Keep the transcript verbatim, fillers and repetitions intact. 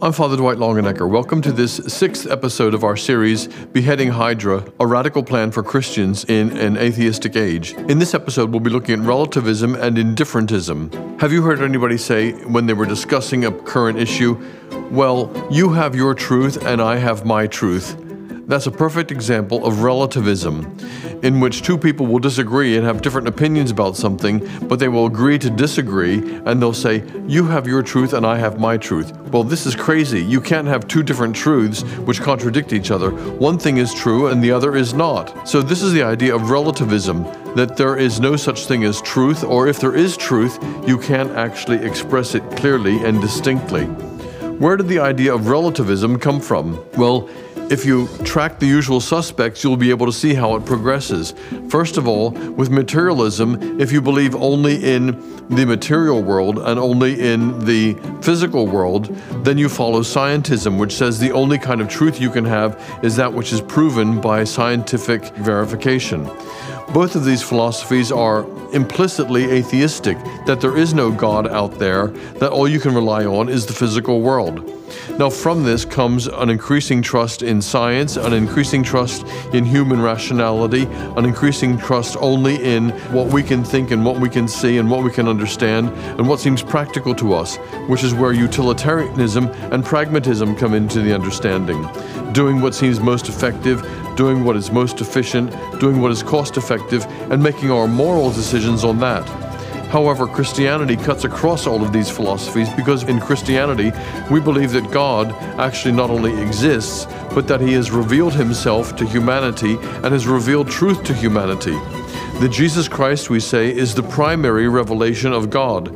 I'm Father Dwight Longenecker. Welcome to this sixth episode of our series, Beheading Hydra, a radical plan for Christians in an atheistic age. In this episode, we'll be looking at relativism and indifferentism. Have you heard anybody say, when they were discussing a current issue, well, you have your truth and I have my truth? That's a perfect example of relativism, in which two people will disagree and have different opinions about something, but they will agree to disagree, and they'll say, you have your truth and I have my truth. Well, this is crazy. You can't have two different truths which contradict each other. One thing is true and the other is not. So this is the idea of relativism, that there is no such thing as truth, or if there is truth, you can't actually express it clearly and distinctly. Where did the idea of relativism come from? Well, if you track the usual suspects, you'll be able to see how it progresses. First of all, with materialism, if you believe only in the material world and only in the physical world, then you follow scientism, which says the only kind of truth you can have is that which is proven by scientific verification. Both of these philosophies are implicitly atheistic, that there is no God out there, that all you can rely on is the physical world. Now, from this comes an increasing trust in science, an increasing trust in human rationality, an increasing trust only in what we can think and what we can see and what we can understand and what seems practical to us, which is where utilitarianism and pragmatism come into the understanding. Doing what seems most effective, doing what is most efficient, doing what is cost-effective, and making our moral decisions on that. However, Christianity cuts across all of these philosophies because in Christianity, we believe that God actually not only exists, but that He has revealed Himself to humanity and has revealed truth to humanity. That Jesus Christ, we say, is the primary revelation of God.